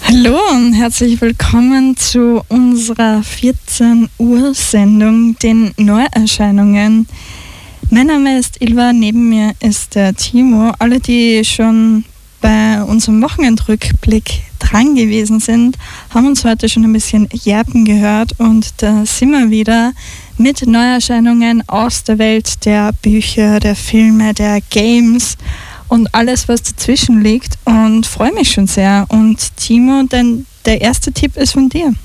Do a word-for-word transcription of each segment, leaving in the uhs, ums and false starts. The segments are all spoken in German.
Hallo und herzlich willkommen zu unserer vierzehn Uhr Sendung, den Neuerscheinungen. Mein Name ist Ilva, neben mir ist der Timo. Alle, die schon bei unserem Wochenendrückblick dran gewesen sind, haben uns heute schon ein bisschen Jerpen gehört und da sind wir wieder mit Neuerscheinungen aus der Welt der Bücher, der Filme, der Games und alles, was dazwischen liegt, und freue mich schon sehr. Und Timo, denn der erste Tipp ist von dir.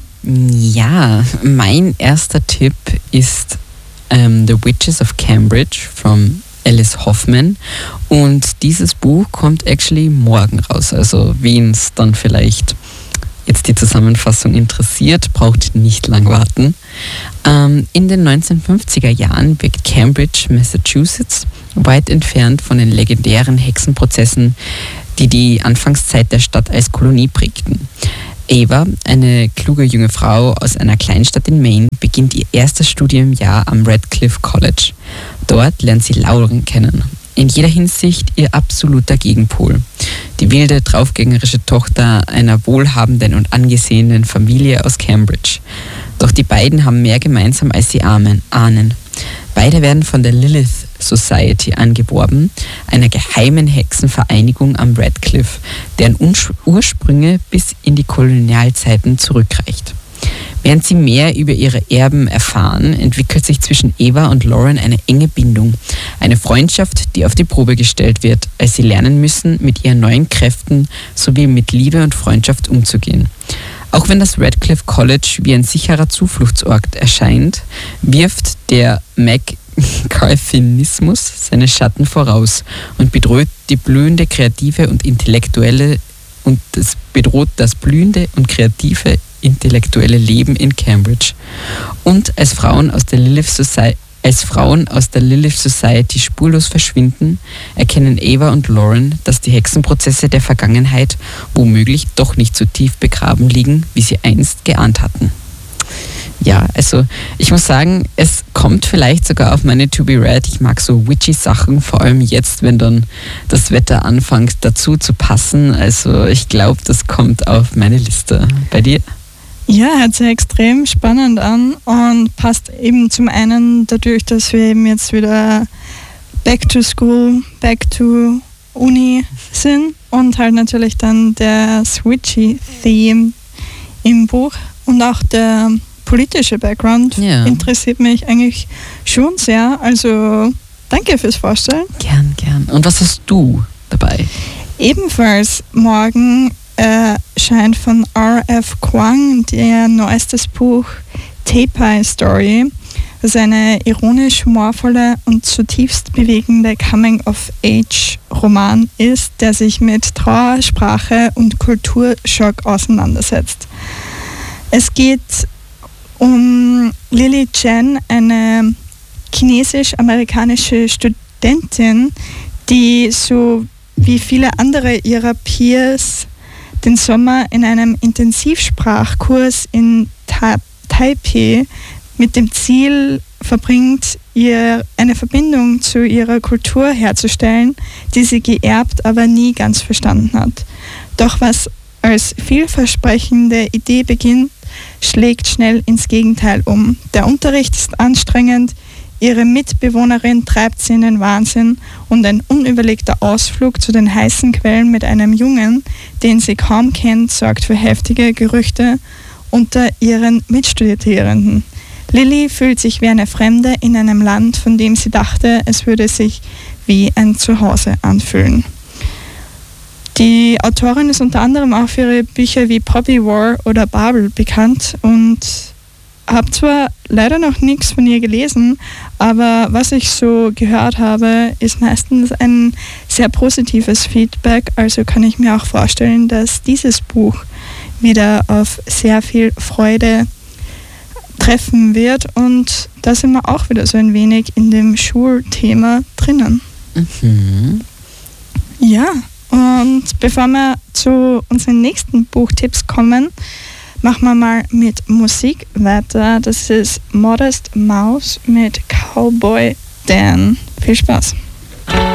Ja, mein erster Tipp ist um, The Witches of Cambridge von Alice Hoffman, und dieses Buch kommt actually morgen raus, also wen es dann vielleicht jetzt die Zusammenfassung interessiert, braucht nicht lang warten. Ähm, in den neunzehnhundertfünfziger Jahren wirkt Cambridge, Massachusetts, weit entfernt von den legendären Hexenprozessen, die die Anfangszeit der Stadt als Kolonie prägten. Ava, eine kluge junge Frau aus einer Kleinstadt in Maine, beginnt ihr erstes Studienjahr am Radcliffe College. Dort lernt sie Lauren kennen. In jeder Hinsicht ihr absoluter Gegenpol. Die wilde, draufgängerische Tochter einer wohlhabenden und angesehenen Familie aus Cambridge. Doch die beiden haben mehr gemeinsam, als sie ahnen. Beide werden von der Lilith Society angeworben, einer geheimen Hexenvereinigung am Radcliffe, deren Ursprünge bis in die Kolonialzeiten zurückreicht. Während sie mehr über ihre Erben erfahren, entwickelt sich zwischen Ava und Lauren eine enge Bindung. Eine Freundschaft, die auf die Probe gestellt wird, als sie lernen müssen, mit ihren neuen Kräften sowie mit Liebe und Freundschaft umzugehen. Auch wenn das Radcliffe College wie ein sicherer Zufluchtsort erscheint, wirft der McCarthyismus seine Schatten voraus und bedroht die blühende kreative und intellektuelle und es bedroht das blühende und kreative intellektuelle Leben in Cambridge. Und als Frauen aus der Lilith Society Als Frauen aus der Lilith Society spurlos verschwinden, erkennen Ava und Lauren, dass die Hexenprozesse der Vergangenheit womöglich doch nicht so tief begraben liegen, wie sie einst geahnt hatten. Ja, also ich muss sagen, es kommt vielleicht sogar auf meine To Be Read. Ich mag so witchy Sachen, vor allem jetzt, wenn dann das Wetter anfängt dazu zu passen. Also ich glaube, das kommt auf meine Liste. Bei dir? Ja, hört sich extrem spannend an und passt eben zum einen dadurch, dass wir eben jetzt wieder back to school, back to Uni sind und halt natürlich dann der Switchy-Theme im Buch und auch der politische Background ja. interessiert mich eigentlich schon sehr. Also danke fürs Vorstellen. Gern, gern. Und was hast du dabei? Ebenfalls morgen erscheint von R F Kuang ihr neuestes Buch Taipei Story, das eine ironisch humorvolle und zutiefst bewegende Coming-of-Age-Roman ist, der sich mit Trauer, Sprache und Kulturschock auseinandersetzt. Es geht um Lily Chen, eine chinesisch-amerikanische Studentin, die so wie viele andere ihrer Peers den Sommer in einem Intensivsprachkurs in Ta- Taipei mit dem Ziel verbringt, ihr eine Verbindung zu ihrer Kultur herzustellen, die sie geerbt, aber nie ganz verstanden hat. Doch was als vielversprechende Idee beginnt, schlägt schnell ins Gegenteil um. Der Unterricht ist anstrengend, ihre Mitbewohnerin treibt sie in den Wahnsinn und ein unüberlegter Ausflug zu den heißen Quellen mit einem Jungen, den sie kaum kennt, sorgt für heftige Gerüchte unter ihren Mitstudierenden. Lily fühlt sich wie eine Fremde in einem Land, von dem sie dachte, es würde sich wie ein Zuhause anfühlen. Die Autorin ist unter anderem auch für ihre Bücher wie Poppy War oder Babel bekannt und habe zwar leider noch nichts von ihr gelesen, aber was ich so gehört habe, ist meistens ein sehr positives Feedback. Also kann ich mir auch vorstellen, dass dieses Buch wieder auf sehr viel Freude treffen wird. Und da sind wir auch wieder so ein wenig in dem Schulthema drinnen. Mhm. Ja, und bevor wir zu unseren nächsten Buchtipps kommen, machen wir mal mit Musik weiter. Das ist Modest Mouse mit Cowboy Dan. Viel Spaß!